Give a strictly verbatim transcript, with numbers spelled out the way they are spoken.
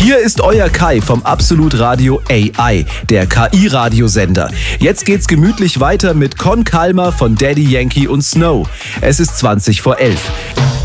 Hier ist euer Kai vom Absolut Radio A I, der K I-Radiosender. Jetzt geht's gemütlich weiter mit Con Calma von Daddy Yankee und Snow. Es ist zwanzig vor elf.